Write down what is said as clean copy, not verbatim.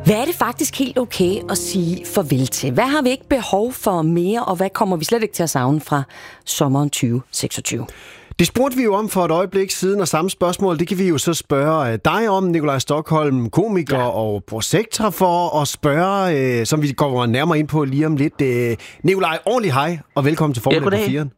Hvad er det faktisk helt okay at sige farvel til? Hvad har vi ikke behov for mere, og hvad kommer vi slet ikke til at savne fra sommeren 2026? Det spurgte vi jo om for et øjeblik siden, og samme spørgsmål, det kan vi jo så spørge dig om, Nikolaj Stokholm, komiker og projektor, for at spørge, som vi kommer nærmere ind på lige om lidt. Nikolaj, ordentlig hej, og velkommen til Formel på 4'eren.